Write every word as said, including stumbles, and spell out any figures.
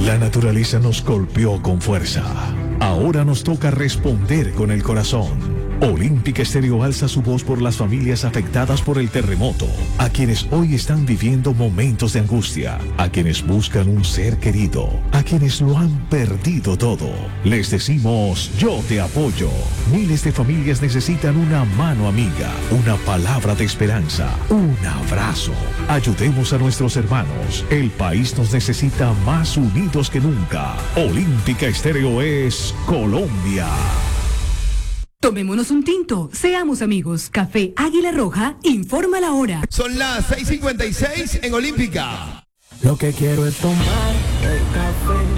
La naturaleza nos golpeó con fuerza. Ahora nos toca responder con el corazón. Olímpica Estéreo alza su voz por las familias afectadas por el terremoto, a quienes hoy están viviendo momentos de angustia, a quienes buscan un ser querido, a quienes lo han perdido todo. Les decimos, yo te apoyo. Miles de familias necesitan una mano amiga, una palabra de esperanza, un abrazo. Ayudemos a nuestros hermanos. El país nos necesita más unidos que nunca. Olímpica Estéreo es Colombia. Tomémonos un tinto, seamos amigos. Café Águila Roja, informa la hora. Son las seis cincuenta y seis en Olímpica. Lo que quiero es tomar el café.